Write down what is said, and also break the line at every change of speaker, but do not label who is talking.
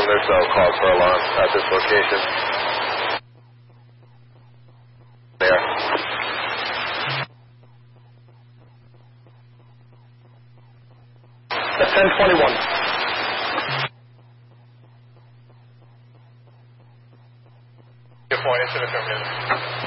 there's no cause for alarm at this location. There.
That's 1021.
Good point, it's in the terminal.